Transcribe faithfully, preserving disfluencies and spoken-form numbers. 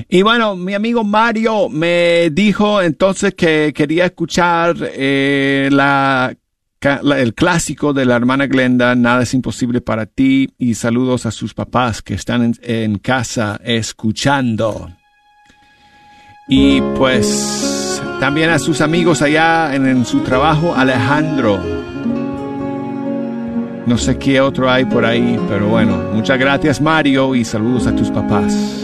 Y bueno, mi amigo Mario me dijo entonces que quería escuchar eh, la, la, el clásico de la hermana Glenda, Nada es imposible para ti, y saludos a sus papás que están en, en casa escuchando. Y pues también a sus amigos allá en, en su trabajo, Alejandro. No sé qué otro hay por ahí, pero bueno, muchas gracias Mario y saludos a tus papás.